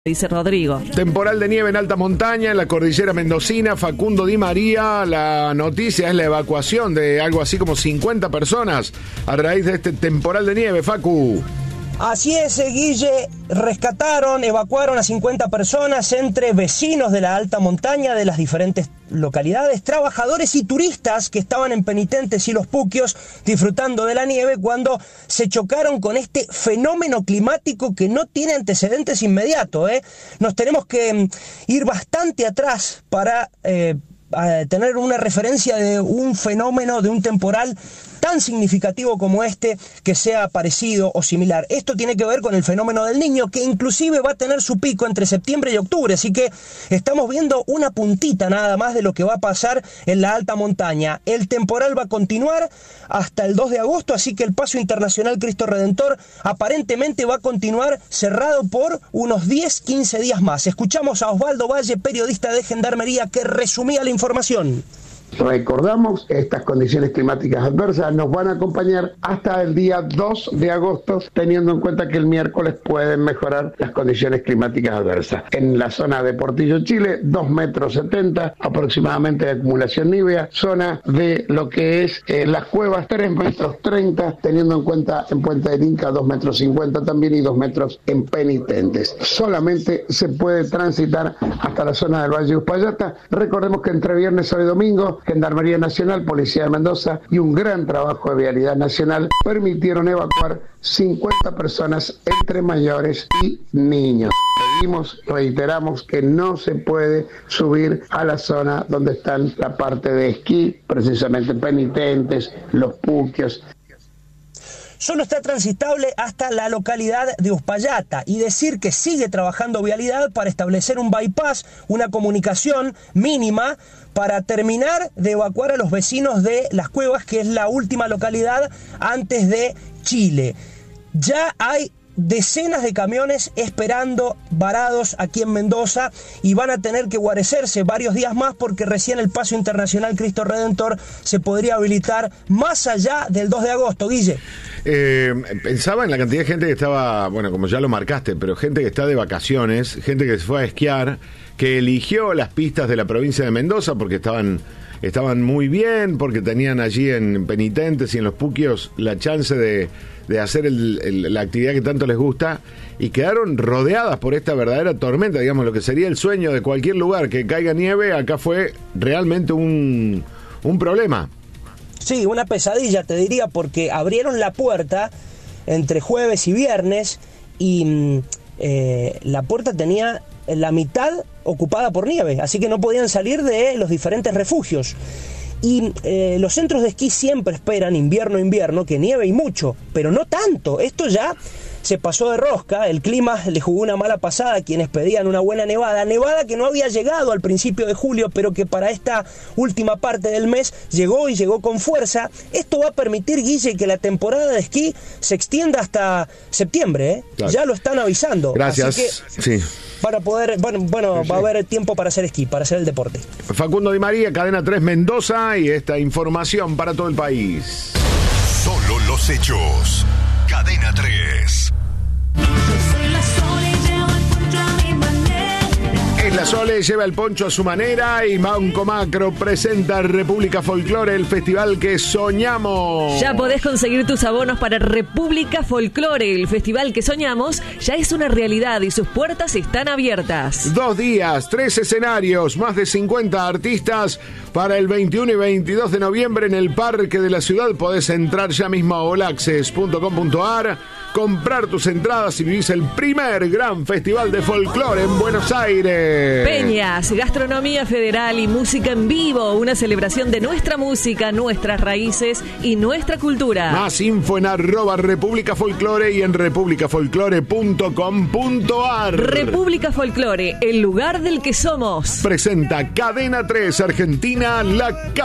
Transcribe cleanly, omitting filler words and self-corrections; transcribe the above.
Dice Rodrigo. Temporal de nieve en alta montaña, en la cordillera mendocina. Facundo Di María, la noticia es la evacuación de algo así como 50 personas a raíz de este temporal de nieve, Facu. Así es, Guille, evacuaron a 50 personas entre vecinos de la alta montaña de las diferentes localidades, trabajadores y turistas que estaban en Penitentes y Los Puquios disfrutando de la nieve cuando se chocaron con este fenómeno climático que no tiene antecedentes inmediatos. Nos tenemos que ir bastante atrás para tener una referencia de un fenómeno, de un temporal tan significativo como este, que sea parecido o similar. Esto tiene que ver con el fenómeno del Niño, que inclusive va a tener su pico entre septiembre y octubre, así que estamos viendo una puntita nada más de lo que va a pasar en la alta montaña. El temporal va a continuar hasta el 2 de agosto, así que el Paso Internacional Cristo Redentor aparentemente va a continuar cerrado por unos 10-15 días más. Escuchamos a Osvaldo Valle, periodista de Gendarmería, que resumía la información. Recordamos que estas condiciones climáticas adversas nos van a acompañar hasta el día 2 de agosto, teniendo en cuenta que el miércoles pueden mejorar las condiciones climáticas adversas. En la zona de Portillo, Chile, 2,70 metros aproximadamente de acumulación nívea. Zona de lo que es las cuevas, 3,30 metros, teniendo en cuenta en Puente del Inca 2,50 metros también y 2 metros en Penitentes. Solamente se puede transitar hasta la zona del Valle de Uspallata. Recordemos que entre viernes, sábado y domingo, Gendarmería Nacional, Policía de Mendoza y un gran trabajo de Vialidad Nacional permitieron evacuar 50 personas entre mayores y niños. Reiteramos que no se puede subir a la zona donde están la parte de esquí, precisamente Penitentes, Los Puquios. Solo está transitable hasta la localidad de Uspallata, y decir que sigue trabajando Vialidad para establecer un bypass, una comunicación mínima para terminar de evacuar a los vecinos de Las Cuevas, que es la última localidad antes de Chile. Ya hay decenas de camiones esperando varados aquí en Mendoza y van a tener que guarecerse varios días más porque recién el Paso Internacional Cristo Redentor se podría habilitar más allá del 2 de agosto, Guille. Pensaba en la cantidad de gente que estaba, bueno, como ya lo marcaste, pero gente que está de vacaciones, gente que se fue a esquiar, que eligió las pistas de la provincia de Mendoza porque estaban muy bien, porque tenían allí en Penitentes y en Los Puquios la chance de hacer la actividad que tanto les gusta, y quedaron rodeadas por esta verdadera tormenta, digamos, lo que sería el sueño de cualquier lugar que caiga nieve. Acá fue realmente un problema. Sí, una pesadilla, te diría, porque abrieron la puerta entre jueves y viernes y la puerta tenía la mitad ocupada por nieve, así que no podían salir de los diferentes refugios. Y los centros de esquí siempre esperan invierno, que nieve y mucho, pero no tanto. Esto ya se pasó de rosca, el clima le jugó una mala pasada a quienes pedían una buena nevada que no había llegado al principio de julio, pero que para esta última parte del mes llegó y llegó con fuerza. Esto va a permitir, Guille, que la temporada de esquí se extienda hasta septiembre, Claro. Ya lo están avisando. Gracias. Así que, sí. Para poder, va a haber tiempo para hacer esquí, para hacer el deporte. Facundo Di María, Cadena 3 Mendoza, y esta información para todo el país. Solo los hechos. Cadena 3. La Sole lleva el poncho a su manera y Banco Macro presenta República Folklore, el festival que soñamos. Ya podés conseguir tus abonos para República Folklore, el festival que soñamos ya es una realidad y sus puertas están abiertas. 2 días, 3 escenarios, más de 50 artistas para el 21 y 22 de noviembre en el Parque de la Ciudad. Podés entrar ya mismo a olaccess.com.ar, comprar tus entradas y vivís el primer gran festival de folclore en Buenos Aires. Peñas, gastronomía federal y música en vivo, una celebración de nuestra música, nuestras raíces y nuestra cultura. Más info en @República Folklore y en republicafolklore.com.ar. República Folklore, el lugar del que somos. Presenta Cadena 3 Argentina, la